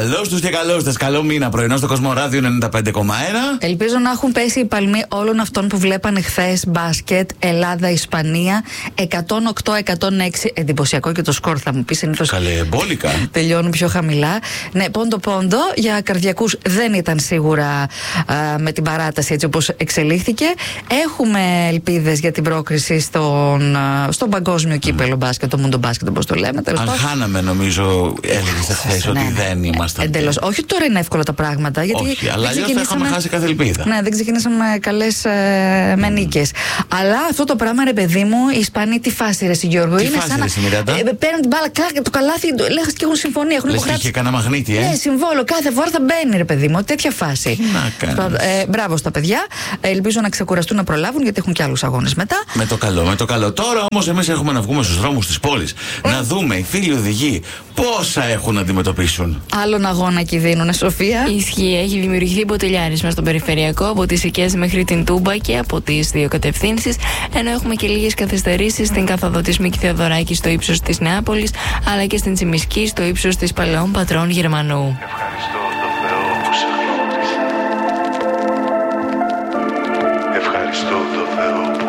Καλώς τους και καλώς τις. Καλό μήνα πρωινό στο Κοσμοράδιο 95,1. Ελπίζω να έχουν πέσει οι παλμοί όλων αυτών που βλέπανε χθες μπάσκετ Ελλάδα-Ισπανία 108-106. Εντυπωσιακό και το σκορ, θα μου πει. Συνήθως καλεμπόλικα. Τελειώνουν πιο χαμηλά. Ναι, πόντο-πόντο. Για καρδιακούς δεν ήταν σίγουρα με την παράταση έτσι όπως εξελίχθηκε. Έχουμε ελπίδες για την πρόκριση στον παγκόσμιο κύπελο μπάσκετ, το Mundo Basket όπως το λέμε. Αν χάναμε, νομίζω, έλεγες χθες ότι δεν ήμασταν. Εντελώς. Όχι ότι τώρα είναι εύκολα τα πράγματα. Γιατί όχι, αλλά αλλιώς θα είχαμε χάσει κάθε ελπίδα. Ναι, δεν ξεκινήσαμε καλές με νίκες. Αλλά αυτό το πράγμα, ρε παιδί μου, οι Ισπανοί τι φάση, ρε Γιώργο. Είναι σαν να παίρνουν την μπάλα, το καλάθι, λέγανε και έχουν συμφωνία. Λες και είχε κανένα μαγνήτη, Ναι, συμβόλο, κάθε φορά θα μπαίνει, ρε παιδί μου. Τέτοια φάση. Μπράβο στα παιδιά. Ελπίζω να ξεκουραστούν, να προλάβουν, γιατί έχουν και άλλους αγώνες μετά. Με το καλό, με το καλό. Τώρα όμως εμείς έχουμε να βγούμε στους δρόμους της πόλης. Να δούμε οι φίλοι οδηγοί πόσα έχουν να αντιμετωπίσουν. Άλλον αγώνα εκεί δίνουνε, Σοφία. Ισχύει, έχει δημιουργηθεί μποτιλιάρισμα στον περιφερειακό από τις Οικές μέχρι την Τούμπα και από τις δύο κατευθύνσεις. Ενώ έχουμε και λίγες καθυστερήσεις στην καθοδό της Μίκη Θεοδωράκη στο ύψος της Νεάπολης, αλλά και στην Τσιμισκή στο ύψος της Παλαιών Πατρών Γερμανού. Ευχαριστώ.